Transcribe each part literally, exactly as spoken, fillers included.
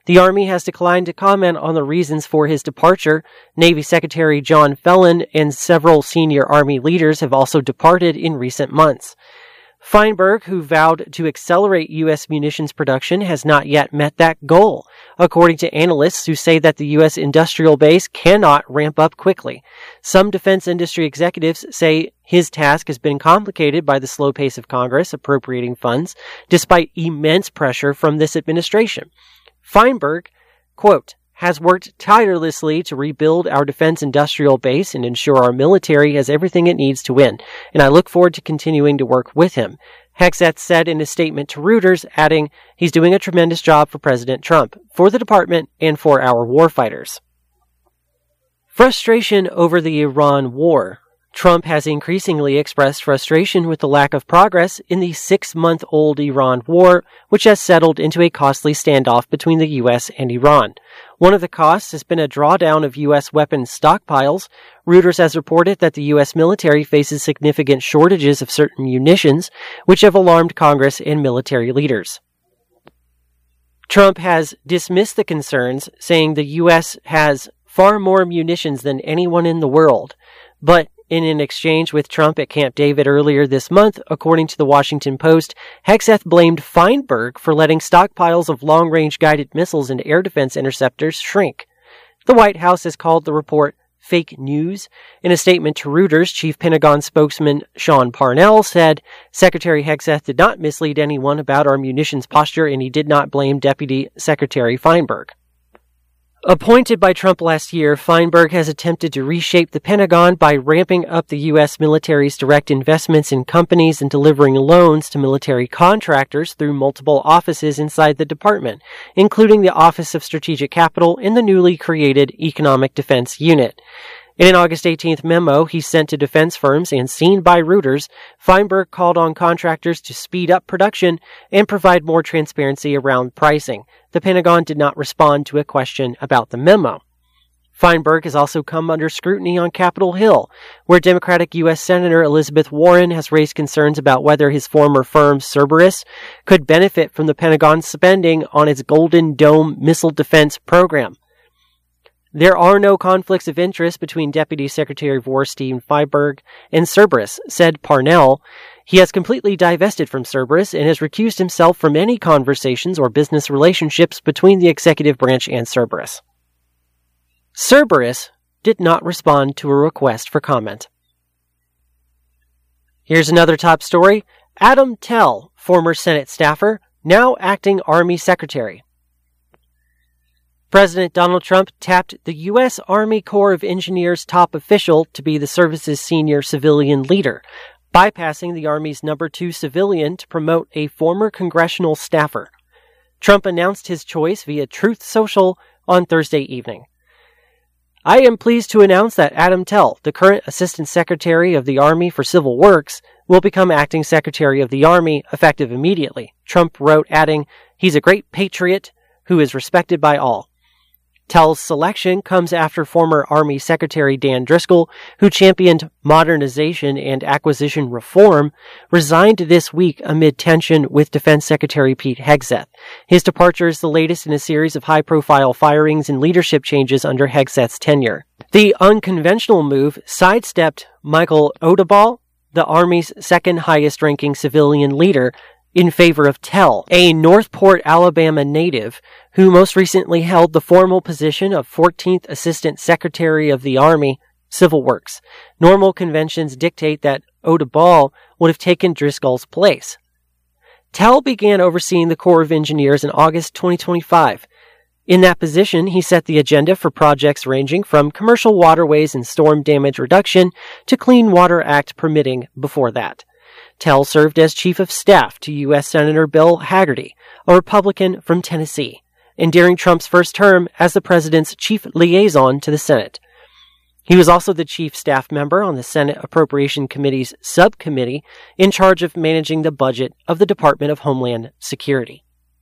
The Army has declined to comment on the reasons for his departure. Navy Secretary John Phelan and several senior Army leaders have also departed in recent months. Feinberg, who vowed to accelerate U S munitions production, has not yet met that goal, according to analysts who say that the U S industrial base cannot ramp up quickly. Some defense industry executives say his task has been complicated by the slow pace of Congress appropriating funds, despite immense pressure from this administration. Feinberg, quote, has worked tirelessly to rebuild our defense industrial base and ensure our military has everything it needs to win, and I look forward to continuing to work with him, Hegseth said in a statement to Reuters, adding, he's doing a tremendous job for President Trump, for the department, and for our warfighters. Frustration over the Iran war. Trump has increasingly expressed frustration with the lack of progress in the six-month-old Iran war, which has settled into a costly standoff between the U S and Iran. One of the costs has been a drawdown of U S weapons stockpiles. Reuters has reported that the U S military faces significant shortages of certain munitions, which have alarmed Congress and military leaders. Trump has dismissed the concerns, saying the U S has far more munitions than anyone in the world, but in an exchange with Trump at Camp David earlier this month, according to the Washington Post, Hegseth blamed Feinberg for letting stockpiles of long-range guided missiles and air defense interceptors shrink. The White House has called the report fake news. In a statement to Reuters, Chief Pentagon spokesman Sean Parnell said, Secretary Hegseth did not mislead anyone about our munitions posture, and he did not blame Deputy Secretary Feinberg. Appointed by Trump last year, Feinberg has attempted to reshape the Pentagon by ramping up the U S military's direct investments in companies and delivering loans to military contractors through multiple offices inside the department, including the Office of Strategic Capital and the newly created Economic Defense Unit. In an August eighteenth memo he sent to defense firms and seen by Reuters, Feinberg called on contractors to speed up production and provide more transparency around pricing. The Pentagon did not respond to a question about the memo. Feinberg has also come under scrutiny on Capitol Hill, where Democratic U S Senator Elizabeth Warren has raised concerns about whether his former firm, Cerberus, could benefit from the Pentagon's spending on its Golden Dome missile defense program. There are no conflicts of interest between Deputy Secretary of War Steve Feinberg and Cerberus, said Parnell. He has completely divested from Cerberus and has recused himself from any conversations or business relationships between the executive branch and Cerberus. Cerberus did not respond to a request for comment. Here's another top story. Adam Tell, former Senate staffer, now acting Army Secretary. President Donald Trump tapped the U S Army Corps of Engineers top official to be the service's senior civilian leader, bypassing the Army's number two civilian to promote a former congressional staffer. Trump announced his choice via Truth Social on Thursday evening. I am pleased to announce that Adam Tell, the current Assistant Secretary of the Army for Civil Works, will become Acting Secretary of the Army effective immediately, Trump wrote, adding, he's a great patriot who is respected by all. Tell's selection comes after former Army Secretary Dan Driscoll, who championed modernization and acquisition reform, resigned this week amid tension with Defense Secretary Pete Hegseth. His departure is the latest in a series of high-profile firings and leadership changes under Hegseth's tenure. The unconventional move sidestepped Michael Odebal, the Army's second highest-ranking civilian leader, in favor of Tell, a Northport, Alabama native who most recently held the formal position of fourteenth Assistant Secretary of the Army, Civil Works. Normal conventions dictate that Odebal would have taken Driscoll's place. Tell began overseeing the Corps of Engineers in August twenty twenty-five. In that position, he set the agenda for projects ranging from commercial waterways and storm damage reduction to Clean Water Act permitting before that. Tell served as Chief of Staff to U S Senator Bill Hagerty, a Republican from Tennessee, and during Trump's first term as the president's chief liaison to the Senate. He was also the chief staff member on the Senate Appropriation Committee's subcommittee in charge of managing the budget of the Department of Homeland Security.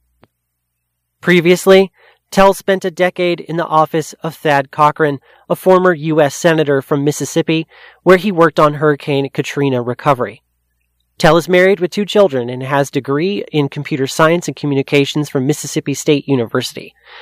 Previously, Tell spent a decade in the office of Thad Cochran, a former U S Senator from Mississippi, where he worked on Hurricane Katrina recovery. Tell is married with two children and has a degree in computer science and communications from Mississippi State University.